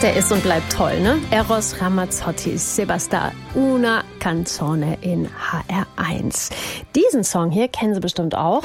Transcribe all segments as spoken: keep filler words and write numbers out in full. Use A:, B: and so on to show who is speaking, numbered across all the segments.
A: der ist und bleibt toll, ne? Eros Ramazzotti, Se basta una canzone in H R eins. Diesen Song hier kennen Sie bestimmt auch.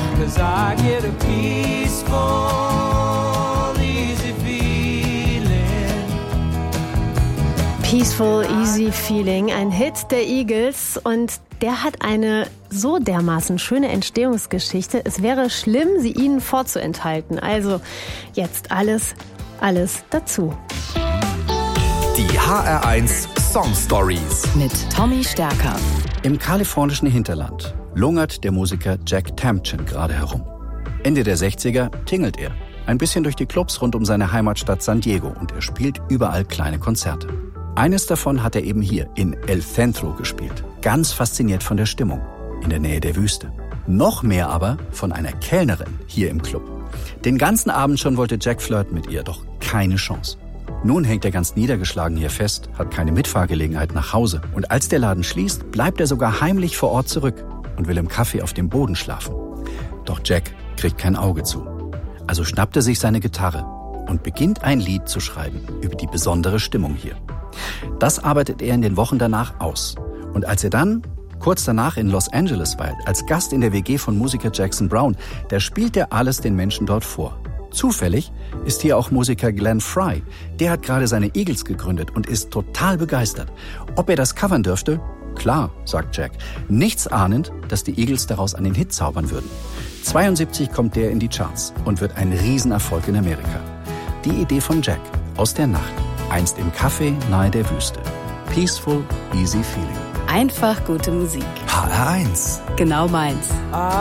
A: Peaceful, Easy Feeling, ein Hit der Eagles, und der hat eine so dermaßen schöne Entstehungsgeschichte. Es wäre schlimm, sie Ihnen vorzuenthalten. Also jetzt alles, alles dazu.
B: Die H R eins Song Stories
C: mit Tommy Stärker.
D: Im kalifornischen Hinterland lungert der Musiker Jack Tamchin gerade herum. Ende der sechziger tingelt er ein bisschen durch die Clubs rund um seine Heimatstadt San Diego und er spielt überall kleine Konzerte. Eines davon hat er eben hier in El Centro gespielt. Ganz fasziniert von der Stimmung in der Nähe der Wüste. Noch mehr aber von einer Kellnerin hier im Club. Den ganzen Abend schon wollte Jack flirten mit ihr, doch keine Chance. Nun hängt er ganz niedergeschlagen hier fest, hat keine Mitfahrgelegenheit nach Hause. Und als der Laden schließt, bleibt er sogar heimlich vor Ort zurück und will im Café auf dem Boden schlafen. Doch Jack kriegt kein Auge zu. Also schnappt er sich seine Gitarre und beginnt ein Lied zu schreiben über die besondere Stimmung hier. Das arbeitet er in den Wochen danach aus. Und als er dann kurz danach in Los Angeles weilt, als Gast in der W G von Musiker Jackson Browne, da spielt er alles den Menschen dort vor. Zufällig ist hier auch Musiker Glenn Frey. Der hat gerade seine Eagles gegründet und ist total begeistert. Ob er das covern dürfte? Klar, sagt Jack. Nichts ahnend, dass die Eagles daraus einen Hit zaubern würden. zweiundsiebzig kommt der in die Charts und wird ein Riesenerfolg in Amerika. Die Idee von Jack aus der Nacht, einst im Café nahe der Wüste. Peaceful, easy feeling.
C: Einfach gute Musik.
B: H R eins.
C: Genau meins.